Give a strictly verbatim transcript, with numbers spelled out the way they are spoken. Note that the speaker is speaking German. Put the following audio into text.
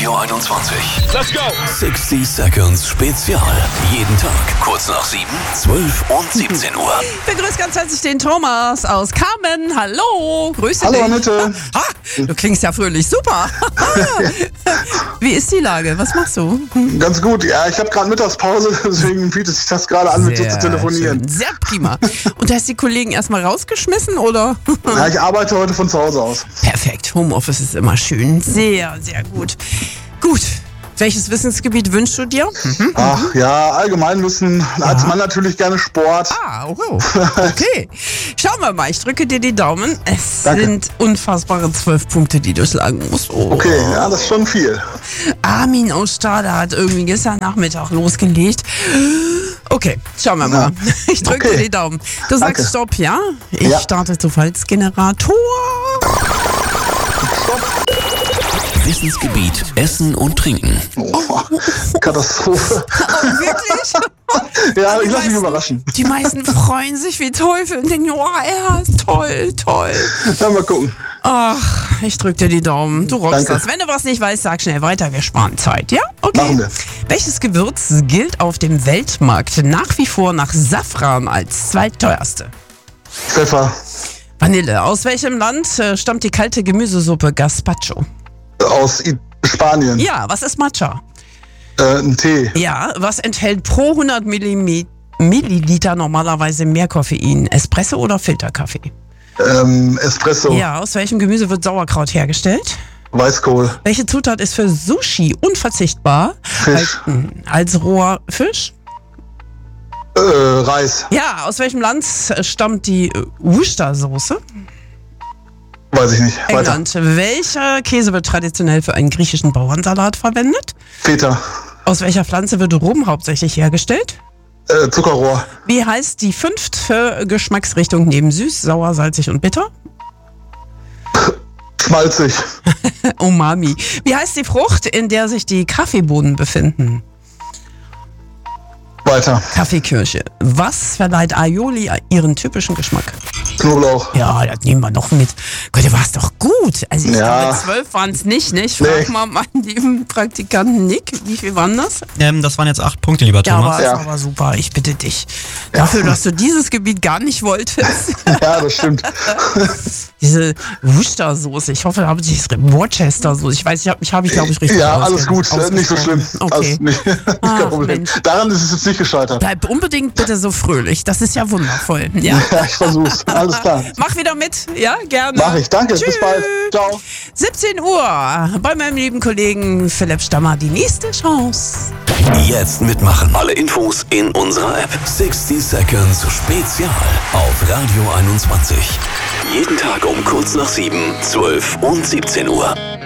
Radio einundzwanzig. Let's go! sechzig Seconds Spezial. Jeden Tag kurz nach sieben, zwölf und siebzehn Uhr. Ich begrüße ganz herzlich den Thomas aus Carmen. Hallo, grüße Hallo dich. Annette. Ha, du klingst ja fröhlich, super. Wie ist die Lage? Was machst du? Ganz gut. Ja, ich habe gerade Mittagspause, deswegen bietet sich das gerade an, mit dir zu telefonieren. Schön. Sehr prima. Und hast die Kollegen erstmal rausgeschmissen, oder? Ja, ich arbeite heute von zu Hause aus. Perfekt, Homeoffice ist immer schön. Sehr, sehr gut. Gut. Welches Wissensgebiet wünschst du dir? Mhm. Ach ja, Allgemeinwissen. Als Mann natürlich gerne Sport. Ah, oh, okay. Schauen wir mal, ich drücke dir die Daumen. Es Danke. sind unfassbare zwölf Punkte, die du schlagen musst. Oh. Okay, ja, das ist schon viel. Armin aus Stade hat irgendwie gestern Nachmittag losgelegt. Okay, schauen wir mal. Ich drücke Okay. dir die Daumen. Du sagst Danke. Stopp, ja? Ich Ja. starte Zufallsgenerator. Wissensgebiet Essen und Trinken. Oh, Katastrophe. Oh, wirklich? Ja, Die ich lasse mich meisten- überraschen. Die meisten freuen sich wie Teufel und denken, oh, ja, ist toll, toll. Ja, mal gucken. Ach, ich drück dir die Daumen. Du rockst Danke. das. Wenn du was nicht weißt, sag schnell weiter. Wir sparen Zeit, ja? Okay. Machen wir. Welches Gewürz gilt auf dem Weltmarkt nach wie vor nach Safran als zweitteuerste? Pfeffer. Vanille. Aus welchem Land äh, stammt die kalte Gemüsesuppe Gazpacho? Aus I- Spanien. Ja, was ist Matcha? Äh, ein Tee. Ja, was enthält pro hundert Millimi- Milliliter normalerweise mehr Koffein? Espresso oder Filterkaffee? Ähm, Espresso. Ja, aus welchem Gemüse wird Sauerkraut hergestellt? Weißkohl. Welche Zutat ist für Sushi unverzichtbar? Fisch. Als, als roher Fisch? Äh, Reis. Ja, aus welchem Land stammt die äh, Worcestersoße? Weiß ich nicht. Weiter. England. Welcher Käse wird traditionell für einen griechischen Bauernsalat verwendet? Feta. Aus welcher Pflanze wird Rum hauptsächlich hergestellt? Äh, Zuckerrohr. Wie heißt die fünfte Geschmacksrichtung neben süß, sauer, salzig und bitter? Schmalzig. Umami. Wie heißt die Frucht, in der sich die Kaffeebohnen befinden? Weiter. Kaffeekirsche. Was verleiht Aioli ihren typischen Geschmack? Knoblauch. Ja, das nehmen wir noch mit. Gott, du warst doch gut. Also ich Ja. glaube, zwölf waren es nicht, ne? Ich frag Nee. mal meinen lieben Praktikanten Nick, wie viel waren das? Ähm, das waren jetzt acht Punkte, lieber Ja, Thomas. aber, Ja. ist aber super, ich bitte dich. Dafür, dass du dieses Gebiet gar nicht wolltest. Ja, das stimmt. Diese Worcestersoße, ich hoffe, da habe ich Worcestersoße. Ich weiß, ich habe mich, habe ich glaube ich richtig Ja, alles gut. ausge- Äh, Nicht so schlimm. ausgesprochen. Also Okay. nicht, Ach, kein Problem. Mensch. Daran ist es jetzt nicht gescheitert. Bleib unbedingt bitte so fröhlich. Das ist ja wundervoll. Ja. Ja, ich versuch's. Alles klar. Mach wieder mit, ja, gerne. Mach ich. Danke. Tschüss. Bis bald. Ciao. siebzehn Uhr bei meinem lieben Kollegen Philipp Stammer. Die nächste Chance. Jetzt mitmachen. Alle Infos in unserer App. sechzig Seconds Spezial auf Radio einundzwanzig. Jeden Tag um kurz nach sieben, zwölf und siebzehn Uhr.